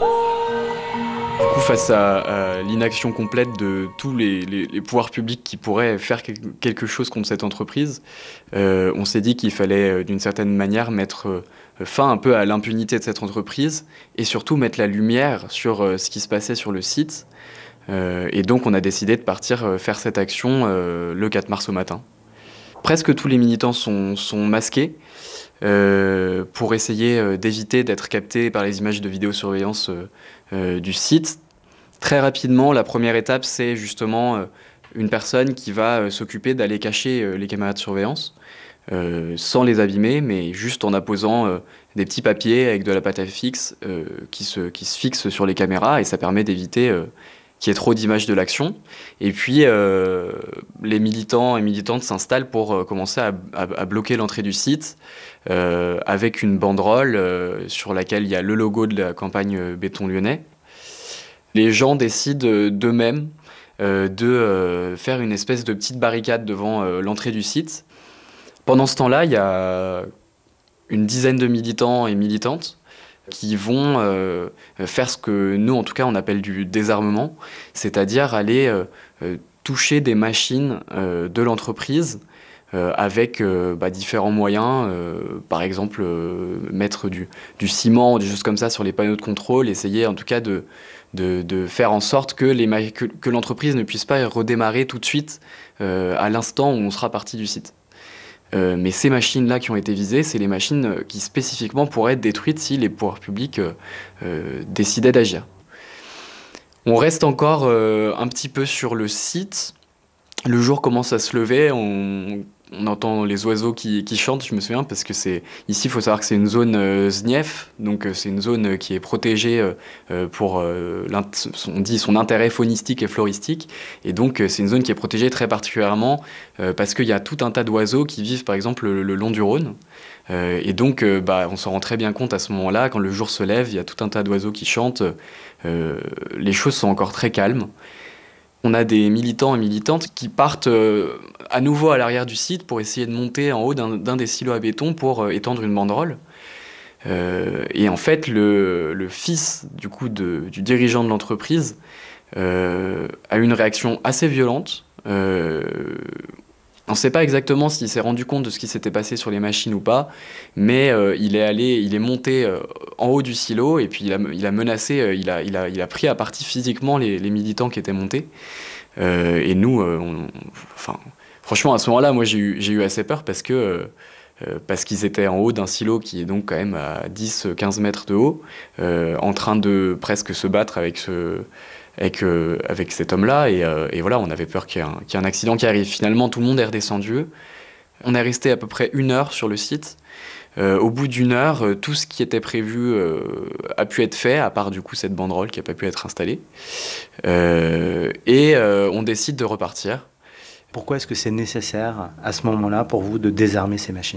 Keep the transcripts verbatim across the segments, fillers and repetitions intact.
Du coup, face à, à l'inaction complète de tous les, les, les pouvoirs publics qui pourraient faire quelque chose contre cette entreprise, euh, on s'est dit qu'il fallait, euh, d'une certaine manière, mettre euh, fin un peu à l'impunité de cette entreprise et surtout mettre la lumière sur euh, ce qui se passait sur le site. Euh, et donc, on a décidé de partir euh, faire cette action euh, le quatre mars au matin. Presque tous les militants sont, sont masqués euh, pour essayer euh, d'éviter d'être captés par les images de vidéosurveillance euh, euh, du site. Très rapidement, la première étape, c'est justement euh, une personne qui va euh, s'occuper d'aller cacher euh, les caméras de surveillance, euh, sans les abîmer, mais juste en apposant euh, des petits papiers avec de la pâte à fixe euh, qui, se, qui se fixent sur les caméras, et ça permet d'éviter euh, qu'il y ait trop d'images de l'action. Et puis, euh, les militants et militantes s'installent pour euh, commencer à, à, à bloquer l'entrée du site, euh, avec une banderole euh, sur laquelle il y a le logo de la campagne euh, Béton Lyonnais. Les gens décident euh, d'eux-mêmes euh, de euh, faire une espèce de petite barricade devant euh, l'entrée du site. Pendant ce temps-là, il y a une dizaine de militants et militantes qui vont euh, faire ce que nous, en tout cas, on appelle du désarmement, c'est-à-dire aller euh, euh, toucher des machines euh, de l'entreprise euh, avec euh, bah, différents moyens, euh, par exemple euh, mettre du, du ciment, des choses comme ça sur les panneaux de contrôle, essayer en tout cas de, de, de faire en sorte que, les que, que l'entreprise ne puisse pas redémarrer tout de suite euh, à l'instant où on sera parti du site. Euh, mais ces machines-là qui ont été visées, c'est les machines qui spécifiquement pourraient être détruites si les pouvoirs publics euh, euh, décidaient d'agir. On reste encore euh, un petit peu sur le site. Le jour commence à se lever, on, on entend les oiseaux qui, qui chantent, je me souviens, parce que c'est ici, il faut savoir que c'est une zone euh, S N I E F, donc euh, c'est une zone qui est protégée euh, pour, euh, on dit, son intérêt faunistique et floristique, et donc euh, c'est une zone qui est protégée très particulièrement euh, parce qu'il y a tout un tas d'oiseaux qui vivent, par exemple, le, le long du Rhône, euh, et donc euh, bah, on s'en rend très bien compte à ce moment-là, quand le jour se lève, il y a tout un tas d'oiseaux qui chantent, euh, les choses sont encore très calmes. On a des militants et militantes qui partent euh, à nouveau à l'arrière du site pour essayer de monter en haut d'un, d'un des silos à béton pour euh, étendre une banderole. Euh, et en fait, le, le fils du, coup, de, du dirigeant de l'entreprise euh, a eu une réaction assez violente. Euh, on ne sait pas exactement s'il s'est rendu compte de ce qui s'était passé sur les machines ou pas, mais euh, il est allé, il est monté euh, en haut du silo et puis il a, il a menacé, euh, il, a, il, a, il a pris à partie physiquement les, les militants qui étaient montés. Euh, et nous, euh, on, enfin, franchement, à ce moment-là, moi j'ai eu, j'ai eu assez peur parce que euh, parce qu'ils étaient en haut d'un silo qui est donc quand même à dix à quinze mètres de haut, euh, en train de presque se battre avec ce avec, euh, avec cet homme-là, et, euh, et voilà, on avait peur qu'il y ait, un, qu'il y ait un accident qui arrive. Finalement, tout le monde est redescendu. On est resté à peu près une heure sur le site. Euh, au bout d'une heure, euh, tout ce qui était prévu euh, a pu être fait, à part du coup cette banderole qui n'a pas pu être installée. Euh, et euh, on décide de repartir. Pourquoi est-ce que c'est nécessaire à ce moment-là pour vous de désarmer ces machines ?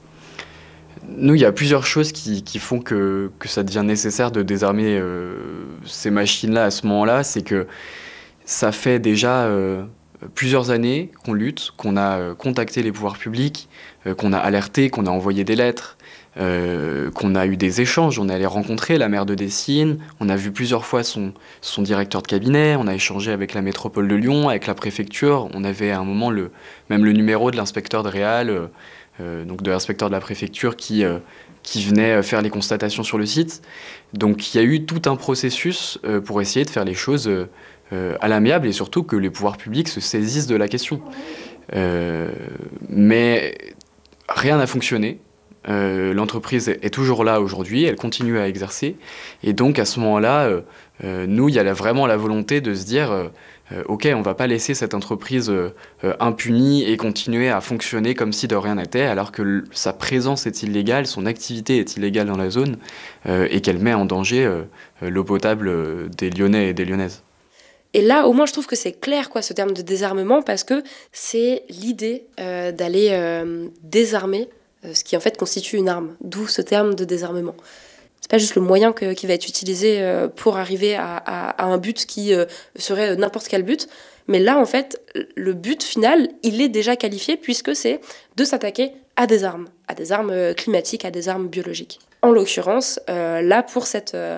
Nous, il y a plusieurs choses qui, qui font que, que ça devient nécessaire de désarmer euh, ces machines-là à ce moment-là. C'est que ça fait déjà euh, plusieurs années qu'on lutte, qu'on a euh, contacté les pouvoirs publics, euh, qu'on a alerté, qu'on a envoyé des lettres, euh, qu'on a eu des échanges. On est allé rencontrer la maire de Dessines, on a vu plusieurs fois son, son directeur de cabinet, on a échangé avec la métropole de Lyon, avec la préfecture. On avait à un moment le, même le numéro de l'inspecteur de Réal, euh, Euh, donc de l'inspecteur de la préfecture qui, euh, qui venait faire les constatations sur le site. Donc il y a eu tout un processus euh, pour essayer de faire les choses euh, à l'amiable et surtout que les pouvoirs publics se saisissent de la question. Euh, mais rien n'a fonctionné. Euh, l'entreprise est toujours là aujourd'hui, elle continue à exercer. Et donc à ce moment-là, euh, euh, nous, il y a la, vraiment la volonté de se dire euh, euh, ok, on ne va pas laisser cette entreprise euh, euh, impunie et continuer à fonctionner comme si de rien n'était, alors que l- sa présence est illégale, son activité est illégale dans la zone euh, et qu'elle met en danger euh, l'eau potable euh, des Lyonnais et des Lyonnaises. Et là, au moins, je trouve que c'est clair, quoi, ce terme de désarmement, parce que c'est l'idée euh, d'aller euh, désarmer euh, ce qui, en fait, constitue une arme. D'où ce terme de désarmement. C'est pas juste le moyen que, qui va être utilisé euh, pour arriver à, à, à un but qui euh, serait n'importe quel but. Mais là, en fait, le but final, il est déjà qualifié, puisque c'est de s'attaquer à des armes, à des armes climatiques, à des armes biologiques. En l'occurrence, euh, là, pour cette... Euh,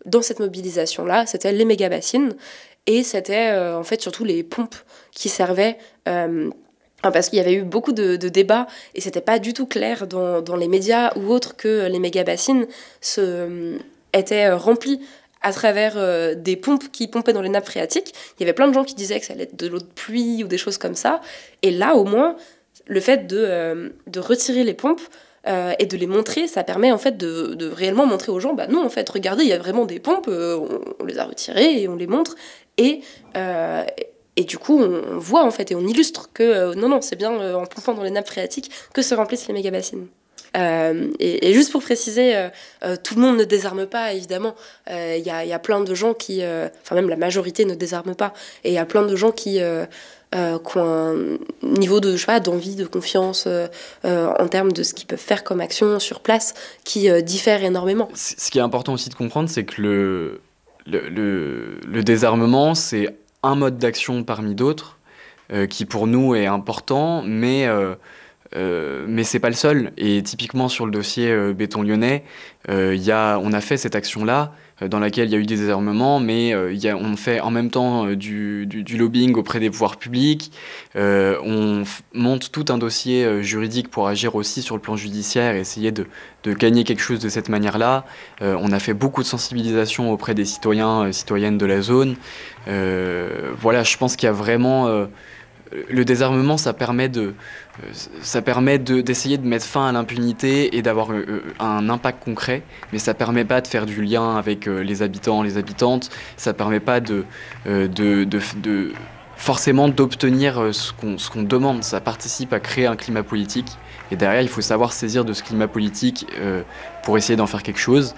dans cette mobilisation-là, c'était les méga-bassines, et c'était euh, en fait surtout les pompes qui servaient... Euh, parce qu'il y avait eu beaucoup de, de débats et c'était pas du tout clair dans, dans les médias ou autres que les méga-bassines se, euh, étaient remplies à travers euh, des pompes qui pompaient dans les nappes phréatiques. Il y avait plein de gens qui disaient que ça allait être de l'eau de pluie ou des choses comme ça. Et là, au moins, le fait de, euh, de retirer les pompes euh, et de les montrer, ça permet en fait de, de réellement montrer aux gens, bah non, en fait, regardez, il y a vraiment des pompes, euh, on, on les a retirées et on les montre. Et... Euh, Et du coup, on voit en fait et on illustre que euh, non, non, c'est bien euh, en pompant dans les nappes phréatiques que se remplissent les méga-bassines. Euh, et, et juste pour préciser, euh, euh, tout le monde ne désarme pas, évidemment. Il euh, y, y a plein de gens qui, euh, enfin même la majorité ne désarme pas. Et il y a plein de gens qui, euh, euh, qui ont un niveau de, je sais pas, d'envie, de confiance euh, euh, en termes de ce qu'ils peuvent faire comme action sur place qui euh, diffère énormément. Ce qui est important aussi de comprendre, c'est que le, le, le, le désarmement, c'est un mode d'action parmi d'autres euh, qui pour nous est important, mais, euh, euh, mais c'est pas le seul. Et typiquement sur le dossier euh, béton lyonnais, euh, y a, on a fait cette action-là euh, dans laquelle il y a eu des désarmements, mais euh, y a, on fait en même temps euh, du, du, du lobbying auprès des pouvoirs publics. Euh, on f- monte tout un dossier euh, juridique pour agir aussi sur le plan judiciaire et essayer de, de gagner quelque chose de cette manière-là. Euh, on a fait beaucoup de sensibilisation auprès des citoyens, euh, citoyennes de la zone. Euh, voilà, je pense qu'il y a vraiment... Euh, le désarmement, ça permet, de, euh, ça permet de, d'essayer de mettre fin à l'impunité et d'avoir euh, un impact concret, mais ça permet pas de faire du lien avec euh, les habitants, les habitantes, ça permet pas de, euh, de, de, de forcément d'obtenir euh, ce qu'on, ce qu'on demande, ça participe à créer un climat politique, et derrière il faut savoir saisir de ce climat politique euh, pour essayer d'en faire quelque chose.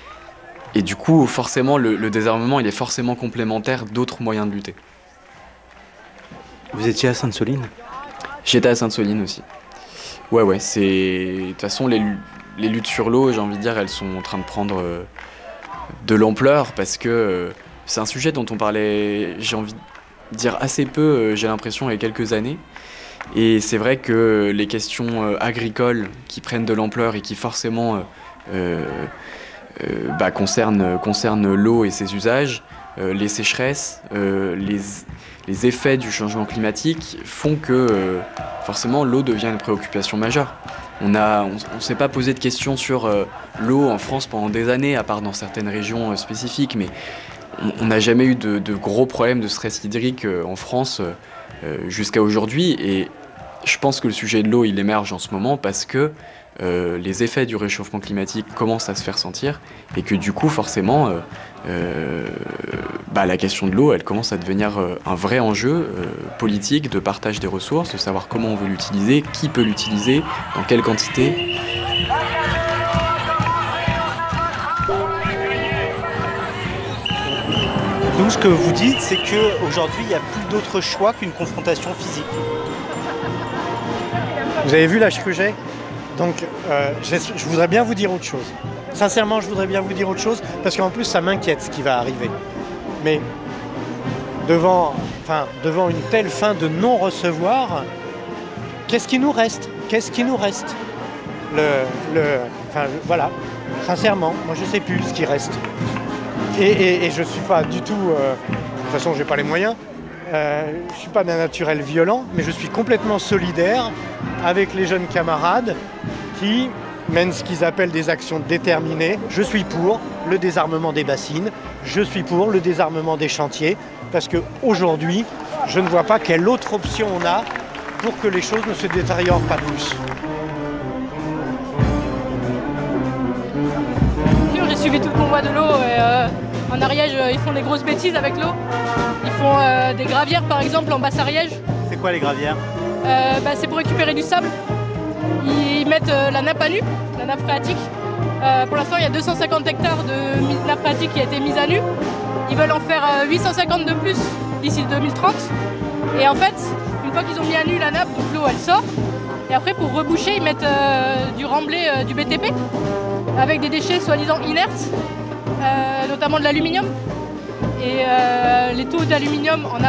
Et du coup, forcément, le, le désarmement, il est forcément complémentaire d'autres moyens de lutter. Vous étiez à Sainte-Soline ? J'étais à Sainte-Soline aussi. Ouais, ouais, c'est... De toute façon, les, les luttes sur l'eau, j'ai envie de dire, elles sont en train de prendre euh, de l'ampleur parce que euh, c'est un sujet dont on parlait, j'ai envie de dire, assez peu, euh, j'ai l'impression, il y a quelques années. Et c'est vrai que les questions euh, agricoles qui prennent de l'ampleur et qui forcément euh, euh, euh, bah, concernent, concernent l'eau et ses usages, euh, les sécheresses, euh, les... les effets du changement climatique font que euh, forcément l'eau devient une préoccupation majeure. On a, on, on s'est pas posé de questions sur euh, l'eau en France pendant des années, à part dans certaines régions euh, spécifiques, mais on n'a jamais eu de, de gros problèmes de stress hydrique euh, en France euh, jusqu'à aujourd'hui. Et je pense que le sujet de l'eau, il émerge en ce moment parce que euh, les effets du réchauffement climatique commencent à se faire sentir et que du coup, forcément, euh, euh, bah, la question de l'eau, elle commence à devenir euh, un vrai enjeu euh, politique de partage des ressources, de savoir comment on veut l'utiliser, qui peut l'utiliser, dans quelle quantité. Donc ce que vous dites, c'est qu'aujourd'hui, il n'y a plus d'autre choix qu'une confrontation physique. Vous avez vu l'âge que j'ai ? Donc euh, je, je voudrais bien vous dire autre chose. Sincèrement, je voudrais bien vous dire autre chose, parce qu'en plus, ça m'inquiète ce qui va arriver. Mais devant, enfin, devant une telle fin de non-recevoir, qu'est-ce qui nous reste ? Qu'est-ce qui nous reste ? Le, le, enfin, voilà, sincèrement, moi je ne sais plus ce qui reste. Et, et, et je ne suis pas du tout... Euh, de toute façon, je n'ai pas les moyens. Euh, je ne suis pas d'un naturel violent, mais je suis complètement solidaire avec les jeunes camarades qui mènent ce qu'ils appellent des actions déterminées. Je suis pour le désarmement des bassines, je suis pour le désarmement des chantiers, parce qu'aujourd'hui, je ne vois pas quelle autre option on a pour que les choses ne se détériorent pas plus. J'ai suivi tout le convoi de l'eau et euh, en Ariège, ils font des grosses bêtises avec l'eau. Ils font euh, des gravières par exemple en Basse-Ariège. C'est quoi les gravières ? euh, bah, C'est pour récupérer du sable. Ils mettent euh, la nappe à nu, la nappe phréatique. Euh, pour l'instant, il y a deux cent cinquante hectares de nappe phréatique qui a été mise à nu. Ils veulent en faire euh, huit cent cinquante de plus d'ici deux mille trente. Et en fait, une fois qu'ils ont mis à nu la nappe, donc l'eau elle sort. Et après, pour reboucher, ils mettent euh, du remblai, euh, du B T P, avec des déchets soi-disant inertes, euh, notamment de l'aluminium. Et euh, les taux d'aluminium en